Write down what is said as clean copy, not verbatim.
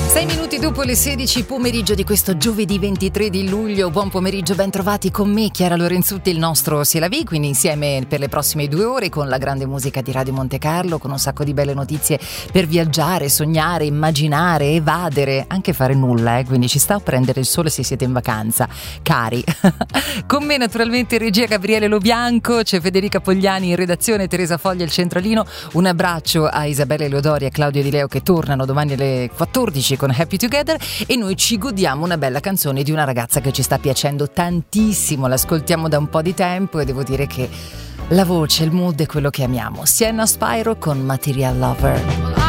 6 minuti dopo le 16, pomeriggio di questo giovedì 23 di luglio. Buon pomeriggio, ben trovati con me, Chiara Lorenzutti, il nostro C'est la vie, quindi insieme per le prossime 2 ore con la grande musica di Radio Monte Carlo, con un sacco di belle notizie per viaggiare, sognare, immaginare, evadere, anche fare nulla, quindi ci sta a prendere il sole se siete in vacanza, cari. Con me naturalmente regia Gabriele Lobianco, c'è Federica Pogliani in redazione, Teresa Foglia il centralino. Un abbraccio a Isabella Eleodori e a Claudio Di Leo che tornano domani alle 14 con Happy Together, e noi ci godiamo una bella canzone di una ragazza che ci sta piacendo tantissimo, l'ascoltiamo da un po' di tempo e devo dire che la voce, il mood è quello che amiamo. Sienna Spyro con Material Lover.